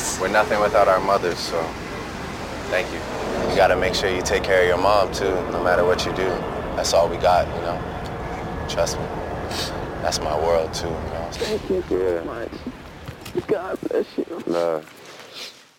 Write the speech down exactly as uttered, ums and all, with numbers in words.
Thanks. We're nothing without our mothers, so thank you. You gotta make sure you take care of your mom, too, no matter what you do. That's all we got, you know? Trust me. That's my world, too, you know? Thank you so yeah. much. God bless you. Love.